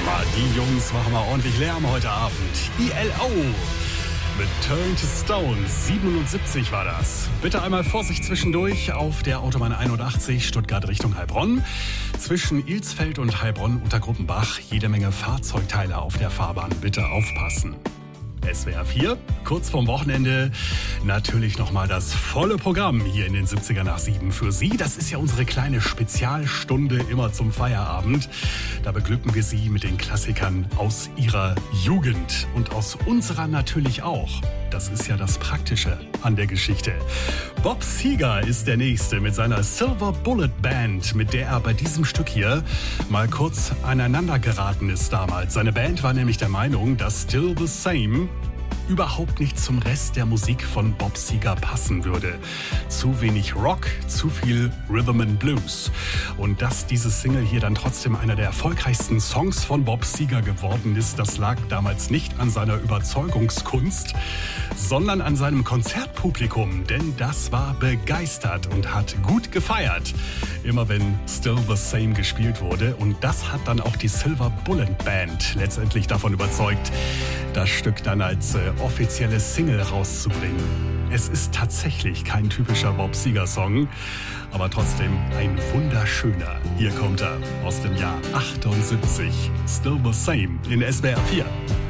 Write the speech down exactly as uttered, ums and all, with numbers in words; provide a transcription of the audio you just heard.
mal, die Jungs machen mal ordentlich Lärm heute Abend. I L O mit Turn to Stone, siebenundsiebzig war das. Bitte einmal Vorsicht zwischendurch auf der Autobahn einundachtzig, Stuttgart Richtung Heilbronn. Zwischen Ilsfeld und Heilbronn unter Gruppenbach jede Menge Fahrzeugteile auf der Fahrbahn. Bitte aufpassen. S W R vier, kurz vorm Wochenende, natürlich nochmal das volle Programm hier in den siebziger nach sieben für Sie. Das ist ja unsere kleine Spezialstunde immer zum Feierabend. Da beglücken wir Sie mit den Klassikern aus Ihrer Jugend und aus unserer natürlich auch. Das ist ja das Praktische an der Geschichte. Bob Seger ist der Nächste mit seiner Silver Bullet Band, mit der er bei diesem Stück hier mal kurz aneinander geraten ist damals. Seine Band war nämlich der Meinung, dass Still the Same überhaupt nicht zum Rest der Musik von Bob Seger passen würde. Zu wenig Rock, zu viel Rhythm and Blues. Und dass dieses Single hier dann trotzdem einer der erfolgreichsten Songs von Bob Seger geworden ist, das lag damals nicht an seiner Überzeugungskunst, sondern an seinem Konzertpublikum, denn das war begeistert und hat gut gefeiert, immer wenn Still the Same gespielt wurde. Und das hat dann auch die Silver Bullet Band letztendlich davon überzeugt, das Stück dann als äh, offizielle Single rauszubringen. Es ist tatsächlich kein typischer Bob Seger-Song, aber trotzdem ein wunderschöner. Hier kommt er aus dem Jahr achtundsiebzig. Still the Same in S W R vier.